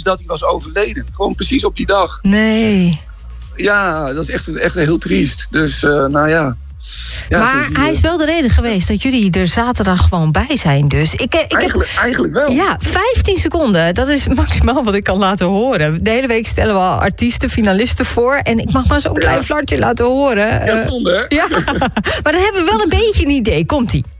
dat hij was overleden. Gewoon precies op die dag. Nee. Ja, dat is echt heel triest. Dus, nou ja. Ja, maar hij is wel de reden geweest dat jullie er zaterdag gewoon bij zijn. Dus eigenlijk wel. Ja, 15 seconden. Dat is maximaal wat ik kan laten horen. De hele week stellen we al artiesten, finalisten voor. En ik mag maar zo'n klein flartje laten horen. Ja, zonde, hè? Ja, maar dan hebben we wel een beetje een idee. Komt-ie.